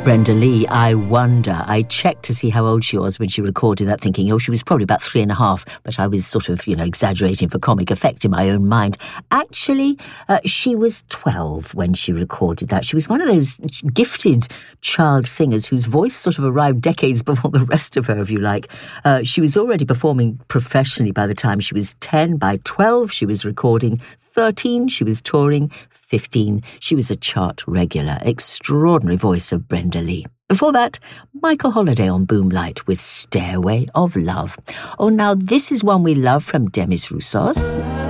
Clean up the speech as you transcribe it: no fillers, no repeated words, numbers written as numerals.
Brenda Lee, I wonder. I checked to see how old she was when she recorded that, thinking, she was probably about 3.5, but I was sort of, exaggerating for comic effect in my own mind. Actually, she was 12 when she recorded that. She was one of those gifted child singers whose voice sort of arrived decades before the rest of her, if you like. She was already performing professionally by the time she was 10. By 12, she was recording. 13, she was touring. 15, she was a chart regular. Extraordinary voice of Brenda Lee. Before that, Michael Holiday on Boomlight with Stairway of Love. Oh, now this is one we love from Demis Roussos.